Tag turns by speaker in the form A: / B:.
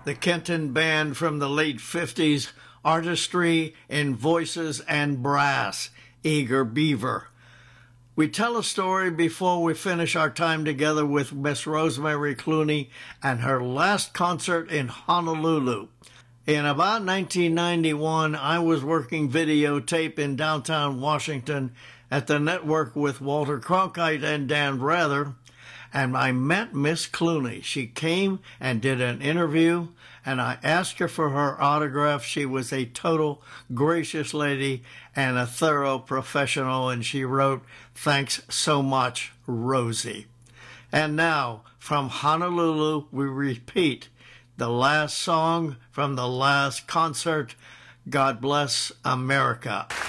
A: the Kenton Band from the late 50s, artistry in voices and brass, Eager Beaver. We tell a story before we finish our time together with Miss Rosemary Clooney and her last concert in Honolulu. In about 1991, I was working videotape in downtown Washington at the network with Walter Cronkite and Dan Rather, and I met Miss Clooney. She came and did an interview, and I asked her for her autograph. She was a total gracious lady and a thorough professional, and she wrote, "Thanks so much, Rosie." And now, from Honolulu, we repeat the last song from the last concert, God Bless America.